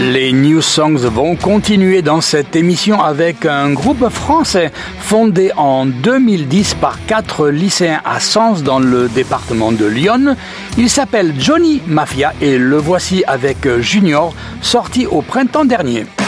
Les New Songs vont continuer dans cette émission avec un groupe français fondé en 2010 par 4 lycéens à Sens dans le département de Lyon. Il s'appelle Johnny Mafia et le voici avec Junior, sorti au printemps dernier.